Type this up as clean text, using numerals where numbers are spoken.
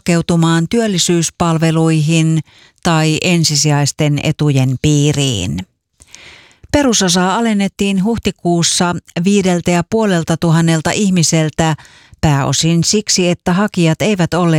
hakeutumaan työllisyyspalveluihin tai ensisijaisten etujen piiriin. Perusosaa alennettiin huhtikuussa 5 500 ihmiseltä, pääosin siksi, että hakijat eivät olleet